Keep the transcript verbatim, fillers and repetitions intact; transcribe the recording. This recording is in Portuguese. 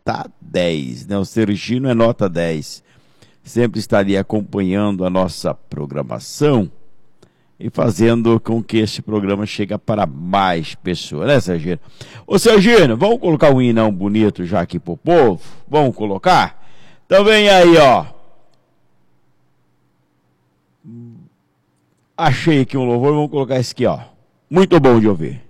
nota dez, né? O Sergino é nota dez. Sempre está ali acompanhando a nossa programação e fazendo com que este programa chegue para mais pessoas, né, Sergino? Ô, Sergino, vamos colocar um hinão bonito já aqui pro povo? Vamos colocar? Então vem aí, ó. Achei aqui um louvor, vamos colocar esse aqui, ó. Muito bom de ouvir.